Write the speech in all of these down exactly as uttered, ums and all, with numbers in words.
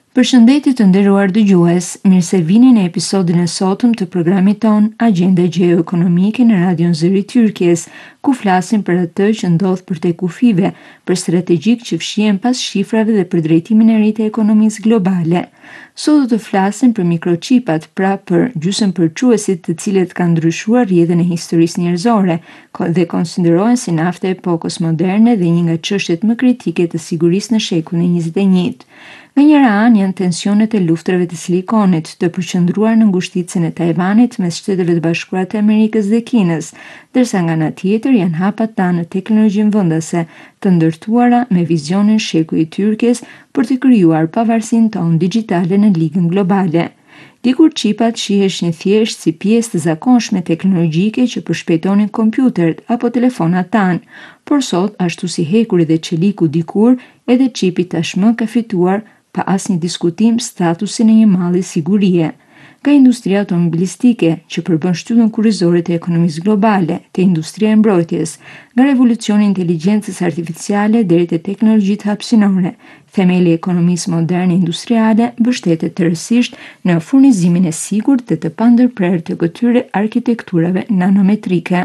Përshëndetje të nderuar dëgjues, mirë se vini në episodin e sotëm të programit ton Agenda Gjeoekonomike në Radion Zëri Tyrkjes, ku flasim për atë që ndodh përtej kufive, për strategjik që fshihen pas shifrave dhe për drejtimin e ri të ekonomisë globale. Sot do të flasim për mikrochipat, pra për gjysmëpërçuesit të cilët kanë ndryshuar rrjedhën e historisë njerëzore dhe konsiderohen si nafta e epokës moderne dhe një nga çështjet më kritike të sigurisë në shekullin e njëzet e njëjtë. Nga njëra anë janë tensionet e luftrave të silikonit, të përqendruar në ngushticën e Tajvanit mes Shteteve të Bashkuara të Amerikës dhe Kinës, ndërsa nga ana tjetër janë hapat tanë në teknologjinë vendase, të ndërtuara me vizionin shekuj i Tyrkjes për të krijuar pavarësinë tonë digjitale në ligën globale. Dikur qipat shiheshin thjesht si pjesë të zakonshme teknologjike që përshpejtonin kompjutert apo telefonat tanë, por sot, ashtu si hekuri dhe çeliku dikur, edhe qipi tashmë ka fituar pa asnjë diskutim statusin e një malli sigurie. Nga industria automobilistike, që përbën shtyllën kurrizore të ekonomisë globale, te industria e mbrojtjes, nga revolucioni i inteligjencës artificiale deri te teknologjitë hapësinore, themeli i ekonomisë moderne industriale mbështetet tërësisht në furnizimin e sigurt dhe të pandërprerë të këtyre arkitekturave nanometrike.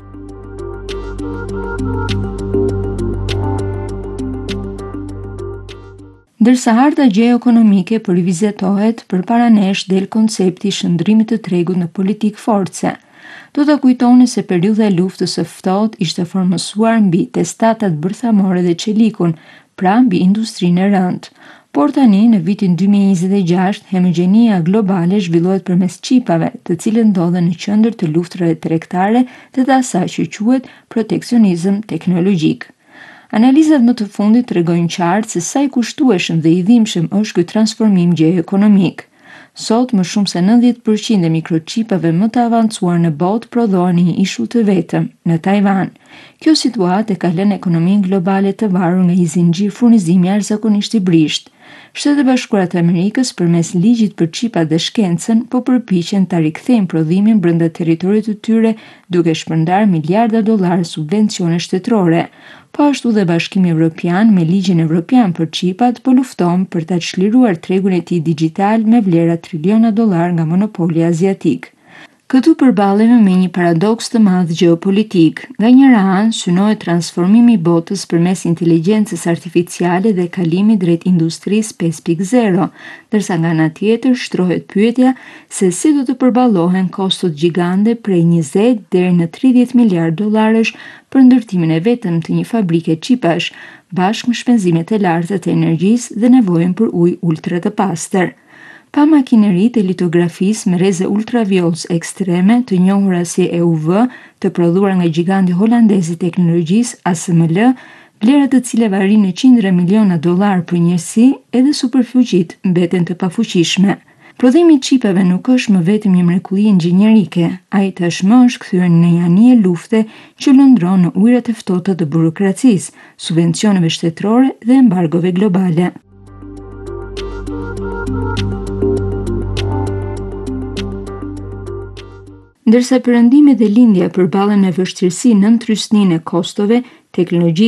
Ndërsa harta gjeoekonomike po rivizetohet, përpara nesh del koncepti i shndrimit të tregut në politikë force. Do ta kujtoni se periudha e luftës së ftohtë ishte formësuar mbi testatat bërthamore dhe çelikun, pra mbi industrinë e rëndë. Por tani, në vitin dy mijë e njëzet e gjashtë, hemogjenia globale zhvillohet përmes çipave, të cilët ndodhen në qendër të luftrave tregtare dhe të asaj që quhet proteksionizëm teknologjik. Analizat më të fundit tregojnë qartë se sa i kushtueshëm dhe i dhimbshëm është ky transformim gjeoekonomik. Sot, më shumë se nëntëdhjetë përqind e mikrochipave më të avancuar në botë prodhohen në një ishull të vetëm, në Tajvan. Kjo situatë e ka lënë ekonominë globale të varur nga një zinxhir furnizimi jashtëzakonisht i brisht. Shtetet e Bashkuara të Amerikës, përmes ligjit për qipat dhe shkencën, po përpiqen ta rikthejnë prodhimin brenda territorit të tyre, duke shpërndarë miliarda dollarë subvencione shtetërore. Po ashtu dhe Bashkimi Evropian me ligjin evropian për qipat po lufton për ta çliruar tregun e tij digjital me vlera triliona dollar nga monopoli aziatik. Këtu përballemi me një paradoks të madh gjeopolitik. Nga njëra anë, synohet transformimi i botës përmes inteligjencës artificiale dhe kalimi drejt industrisë pesë pikë zero, ndërsa nga ana tjetër shtrohet pyetja se si do të përballohen kostot gjigande prej njëzet deri në tridhjetë miliardë dollarësh për ndërtimin e vetëm të një fabrike qipash, bashkë me shpenzimet e larta të energjisë dhe nevojën për ujë ultra të pastër. Pa makineritë e litografisë me rreze ultraviols ekstreme, të njohura si E U V, të prodhuara nga giganti holandez i teknologjisë A S M L, vlerat të cilave arrin në qindra miliona dollar për njësi, edhe superfuqitë mbeten të pafuqishme. Prodhimi i çipave nuk është më vetëm një mrekulli inxhinierike, ai tashmë është kthyer në një anije lufte që lëndron në ujërat e ftohta të burokracisë, subvencioneve shtetërore dhe embargove globale. Ndërsa perëndimet dhe lindja përballen me vështirësi në ndrysninë e kostove, teknologjia